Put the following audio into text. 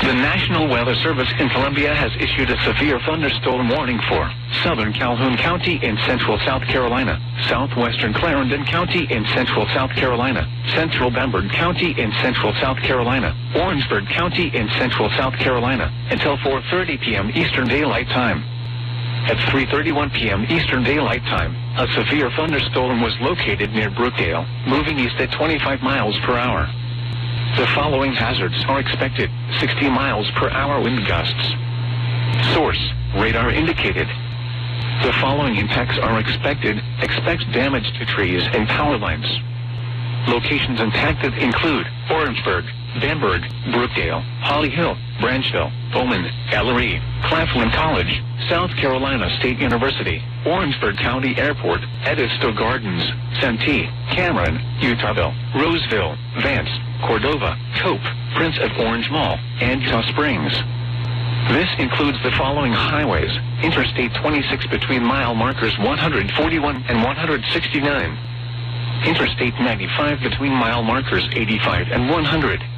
The National Weather Service in Columbia has issued a severe thunderstorm warning for southern Calhoun County in central South Carolina, southwestern Clarendon County in central South Carolina, central Bamberg County in central South Carolina, Orangeburg County in central South Carolina, until 4:30 p.m. Eastern Daylight Time. At 3:31 p.m. Eastern Daylight Time, a severe thunderstorm was located near Brookdale, moving east at 25 miles per hour. The following hazards are expected: 60 miles per hour wind gusts. Source: radar indicated. The following impacts are expected. Expect damage to trees and power lines. Locations impacted include Orangeburg, Bamberg, Brookdale, Holly Hill, Branchville, Bowman, Ellery, Claflin College, South Carolina State University, Orangeburg County Airport, Edisto Gardens, Santee, Cameron, Utahville, Roseville, Vance, Cordova, Cope, Prince of Orange Mall, and Utah Springs. This includes the following highways: Interstate 26 between mile markers 141 and 169. Interstate 95 between mile markers 85 and 100.